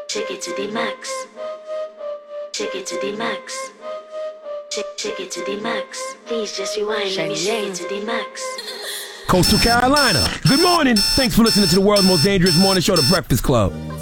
Take it to the max. Take it to the max. Take it to the max. Please just rewind. Let me shake it to the max. Coastal Carolina. Good morning. Thanks for listening to the world's most dangerous morning show, The Breakfast Club.